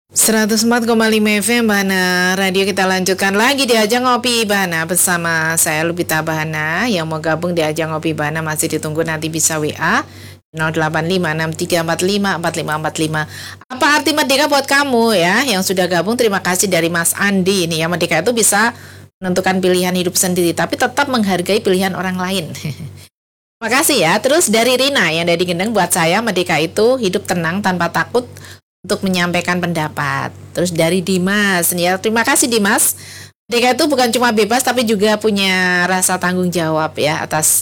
104,5 FM Bahana Radio. Kita lanjutkan lagi di Ajang Ngopi Bahana bersama saya Lupita Bahana. Yang mau gabung di Ajang Ngopi Bahana masih ditunggu, nanti bisa WA 085633454545. Apa arti merdeka buat kamu ya? Yang sudah gabung, terima kasih. Dari Mas Andi ini ya, merdeka itu bisa menentukan pilihan hidup sendiri tapi tetap menghargai pilihan orang lain. Makasih ya. Terus dari Rina yang dari Gendeng, buat saya merdeka itu hidup tenang tanpa takut untuk menyampaikan pendapat. Terus dari Dimas, ya terima kasih Dimas. Merdeka itu bukan cuma bebas tapi juga punya rasa tanggung jawab ya atas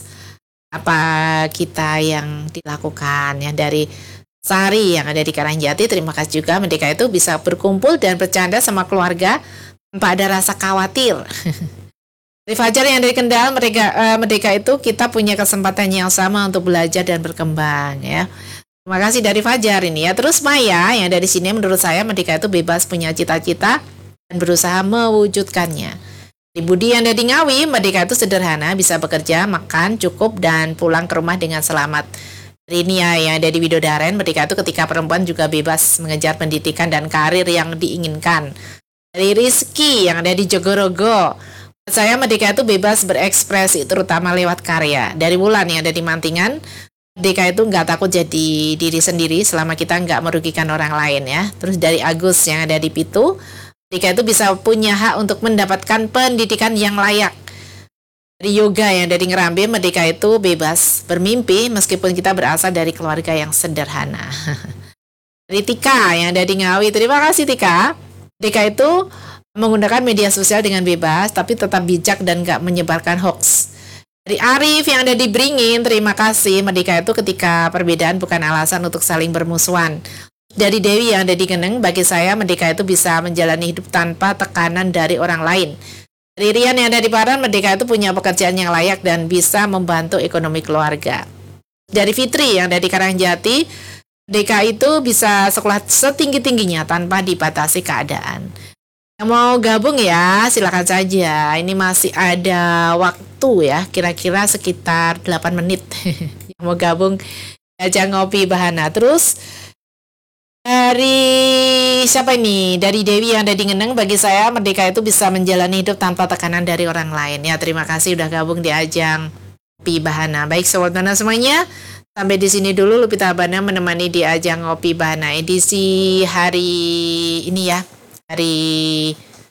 apa kita yang dilakukan ya. Dari Sari yang ada di Karangjati, terima kasih juga. Merdeka itu bisa berkumpul dan bercanda sama keluarga tanpa ada rasa khawatir. Dari Fajar yang dari Kendal, merdeka itu kita punya kesempatan yang sama untuk belajar dan berkembang ya. Terima kasih dari Fajar ini ya. Terus Maya yang dari sini, menurut saya merdeka itu bebas punya cita-cita dan berusaha mewujudkannya. Di Budi yang dari Ngawi, merdeka itu sederhana, bisa bekerja, makan, cukup, dan pulang ke rumah dengan selamat. Dari Nia yang dari Widodaren, merdeka itu ketika perempuan juga bebas mengejar pendidikan dan karir yang diinginkan. Dari Rizky yang ada di Jogorogo, saya merdeka itu bebas berekspresi, terutama lewat karya. Dari Wulan yang ada di Mantingan, merdeka itu nggak takut jadi diri sendiri selama kita nggak merugikan orang lain ya. Terus dari Agus yang ada di Pitu, merdeka itu bisa punya hak untuk mendapatkan pendidikan yang layak. Dari Yoga yang dari Ngerambe, merdeka itu bebas bermimpi meskipun kita berasal dari keluarga yang sederhana. Dari Tika yang ada di Ngawi, terima kasih Tika. Merdeka itu menggunakan media sosial dengan bebas tapi tetap bijak dan nggak menyebarkan hoax. Dari Arif yang ada di Beringin, terima kasih. Merdeka itu ketika perbedaan bukan alasan untuk saling bermusuhan. Dari Dewi yang ada di Geneng, bagi saya merdeka itu bisa menjalani hidup tanpa tekanan dari orang lain. Dari Rian yang ada di Paran, merdeka itu punya pekerjaan yang layak dan bisa membantu ekonomi keluarga. Dari Fitri yang ada di Karangjati, merdeka itu bisa sekolah setinggi-tingginya tanpa dibatasi keadaan. Yang mau gabung ya, silakan saja. Ini masih ada waktu ya, kira-kira sekitar 8 menit. Yang mau gabung, Ajang Ngopi Bahana. Terus dari siapa ini? Dari Dewi yang ada di Ngeneng, bagi saya merdeka itu bisa menjalani hidup tanpa tekanan dari orang lain. Ya, terima kasih udah gabung di Ajang Ngopi Bahana. Baik sobat Bahana semuanya, sampai di sini dulu Lupita Bahana menemani di Ajang Ngopi Bahana edisi hari ini ya. Hari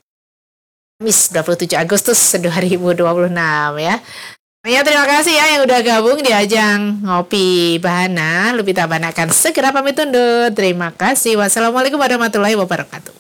Kamis 27 Agustus 2026 ya. Makanya terima kasih ya yang udah gabung di Ajang Ngopi Bahana. Lupita Bahana akan segera pamit undur. Terima kasih. Wassalamualaikum warahmatullahi wabarakatuh.